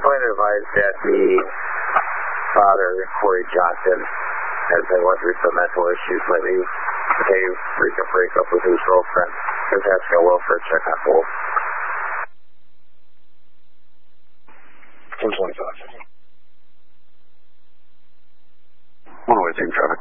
going to advise that the father, Corey Johnson, has been going through some mental issues lately. They recent breakup with his girlfriend. Is asking a welfare check on hold. 1025. One-way team traffic.